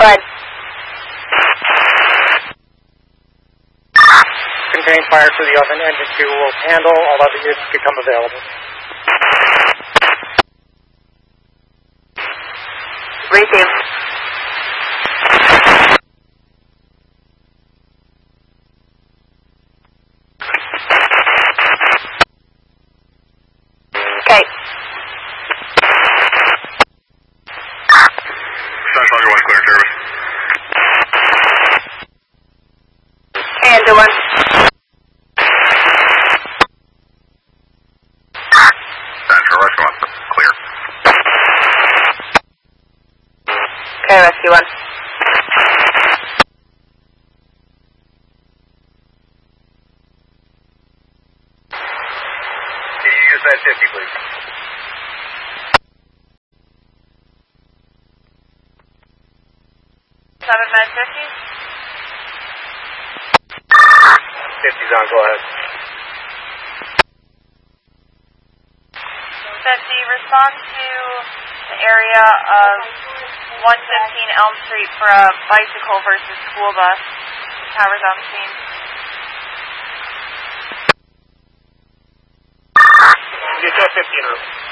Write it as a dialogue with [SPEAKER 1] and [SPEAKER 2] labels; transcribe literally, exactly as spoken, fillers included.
[SPEAKER 1] Go ahead.
[SPEAKER 2] Contain fire to the oven. Engine two will handle. All other units become available.
[SPEAKER 1] Receive. Okay.
[SPEAKER 3] Sunflower one, clear service.
[SPEAKER 1] Okay, engine one.
[SPEAKER 3] Central restaurant, clear.
[SPEAKER 1] Okay, rescue one.
[SPEAKER 3] Can you use that fifty, please?
[SPEAKER 1] Seven nine fifty.
[SPEAKER 3] fifty's on, go ahead.
[SPEAKER 1] fifty, respond to the area of one fifteen Elm Street for a bicycle versus school bus. Towers on scene.
[SPEAKER 3] Get that fifty in room.